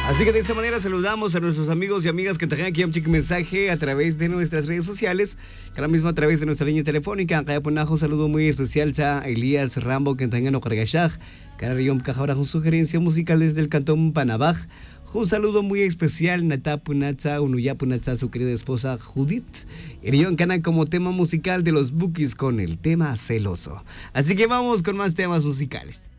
Así que de esta manera saludamos a nuestros amigos y amigas que tengan aquí un chico mensaje a través de nuestras redes sociales, que ahora mismo a través de nuestra línea telefónica. Acá un saludo muy especial a Elías Rambo, que tengan Ocargashaj, Carayom Cajabra, con sugerencia musical desde el cantón Panabaj. Un saludo muy especial Natapunatza, Unuyapunatza, su querida esposa Judith. Erión Cana como tema musical de los Bookies con el tema Celoso. Así que vamos con más temas musicales.